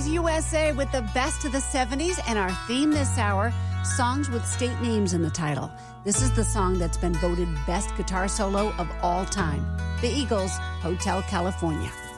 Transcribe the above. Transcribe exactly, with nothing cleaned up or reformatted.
U S A with the best of the seventies and our theme this hour, songs with state names in the title. This is the song that's been voted best guitar solo of all time. The Eagles, Hotel California.